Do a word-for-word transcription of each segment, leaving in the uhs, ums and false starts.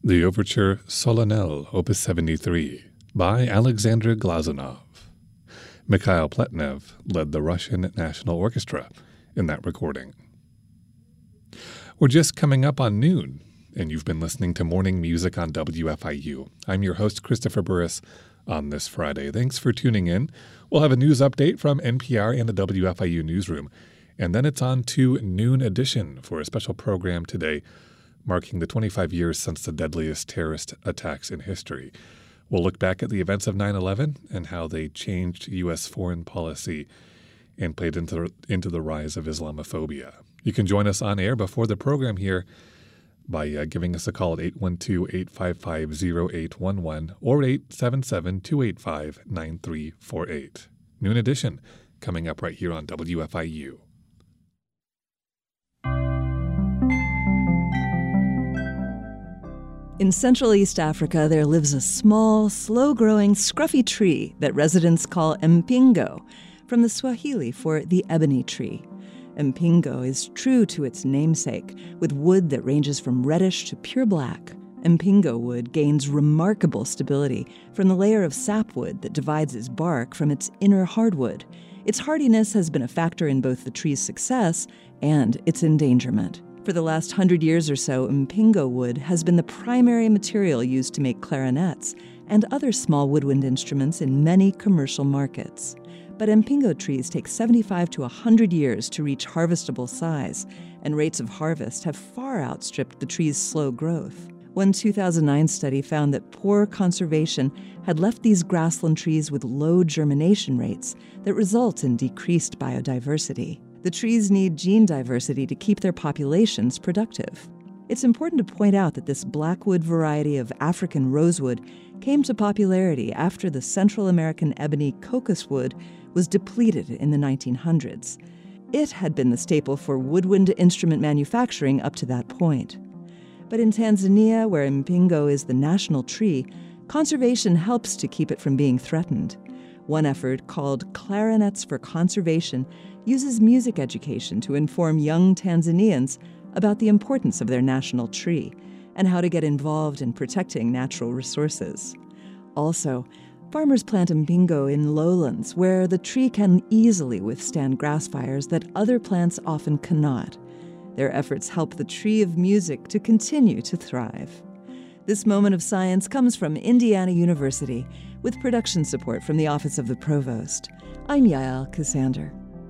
The Overture Solennelle, Opus seventy-three, by Alexander Glazunov. Mikhail Pletnev led the Russian National Orchestra in that recording. We're just coming up on noon, and you've been listening to Morning Music on W F I U. I'm your host, Christopher Burris, on this Friday. Thanks for tuning in. We'll have a news update from N P R and the W F I U newsroom, and then it's on to Noon Edition for a special program today marking the twenty-five years since the deadliest terrorist attacks in history. We'll look back at the events of nine eleven and how they changed U S foreign policy and played into, into the rise of Islamophobia. You can join us on air before the program here by uh, giving us a call at eight one two, eight five five, zero eight one one or eight seven seven, two eight five, nine three four eight. Noon Edition coming up right here on W F I U. In Central East Africa, there lives a small, slow-growing, scruffy tree that residents call mpingo, from the Swahili for the ebony tree. Mpingo is true to its namesake, with wood that ranges from reddish to pure black. Mpingo wood gains remarkable stability from the layer of sapwood that divides its bark from its inner hardwood. Its hardiness has been a factor in both the tree's success and its endangerment. For the last hundred years or so, mpingo wood has been the primary material used to make clarinets and other small woodwind instruments in many commercial markets. But mpingo trees take seventy-five to one hundred years to reach harvestable size, and rates of harvest have far outstripped the tree's slow growth. One two thousand nine study found that poor conservation had left these grassland trees with low germination rates that result in decreased biodiversity. The trees need gene diversity to keep their populations productive. It's important to point out that this blackwood variety of African rosewood came to popularity after the Central American ebony cocos wood was depleted in the nineteen hundreds. It had been the staple for woodwind instrument manufacturing up to that point. But in Tanzania, where mpingo is the national tree, conservation helps to keep it from being threatened. One effort, called Clarinets for Conservation, uses music education to inform young Tanzanians about the importance of their national tree and how to get involved in protecting natural resources. Also, farmers plant mpingo in lowlands where the tree can easily withstand grass fires that other plants often cannot. Their efforts help the tree of music to continue to thrive. This moment of science comes from Indiana University with production support from the Office of the Provost. I'm Yael Cassander.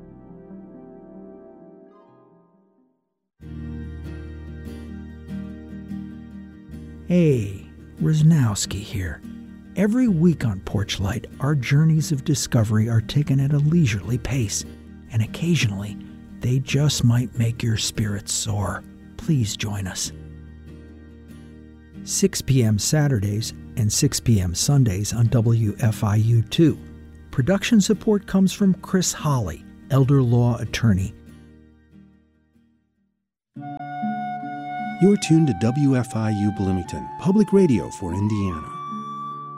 Hey, Rosnowski here. Every week on Porchlight, our journeys of discovery are taken at a leisurely pace, and occasionally, they just might make your spirits soar. Please join us. six p.m. Saturdays and six p.m. Sundays on W F I U two. Production support comes from Chris Holly, elder law attorney. You're tuned to W F I U Bloomington, public radio for Indiana.